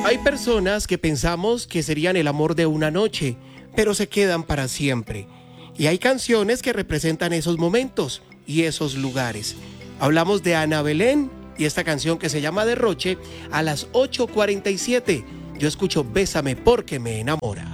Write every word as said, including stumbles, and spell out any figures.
Hay personas que pensamos que serían el amor de una noche, pero se quedan para siempre. Y hay canciones que representan esos momentos y esos lugares. Hablamos de Ana Belén y esta canción que se llama Derroche a las ocho cuarenta y siete. Yo escucho Bésame porque me enamora.